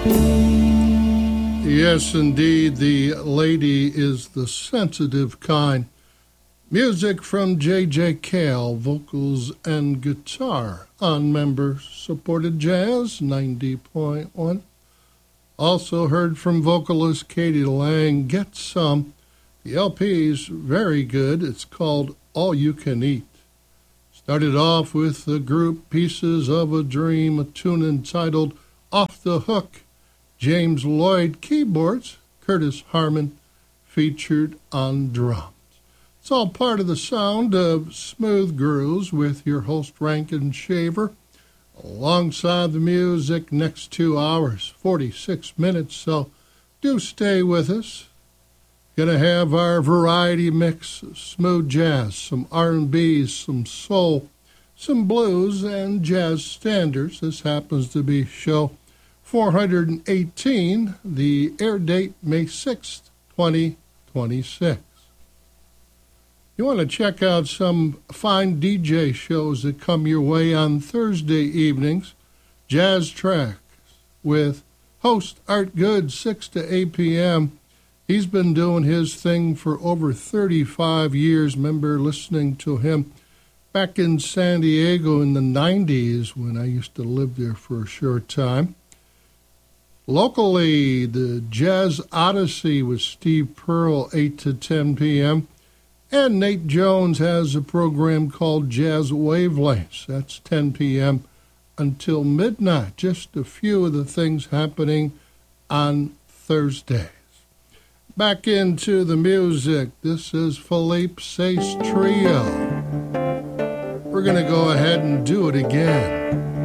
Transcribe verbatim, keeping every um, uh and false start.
Yes, indeed, the lady is the sensitive kind. Music from J J Cale, vocals and guitar on member-supported jazz, ninety point one. Also heard from vocalist Katie Lang, Get Some. The L P's very good. It's called All You Can Eat. Started off with the group Pieces of a Dream, a tune entitled Off the Hook. James Lloyd keyboards, Curtis Harmon featured on drums. It's all part of the sound of Smooth Grooves with your host Rankin Shaver. Alongside the music, next two hours, forty-six minutes, so do stay with us. Gonna have our variety mix, smooth jazz, some R and B, some soul, some blues, and jazz standards. This happens to be show four hundred eighteen, the air date May sixth, twenty twenty-six. You want to check out some fine D J shows that come your way on Thursday evenings, Jazz Tracks with host Art Good, six to eight p.m. He's been doing his thing for over thirty-five years. Remember listening to him back in San Diego in the nineties when I used to live there for a short time. Locally, the Jazz Odyssey with Steve Pearl, eight to ten p.m., and Nate Jones has a program called Jazz Wavelengths. That's ten p.m. until midnight. Just a few of the things happening on Thursdays. Back into the music. This is Philippe Sace Trio. We're going to go ahead and do it again.